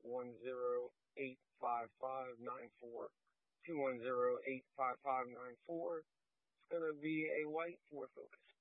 210-855-94. 210-855-94. It's going to be a white Ford Focus.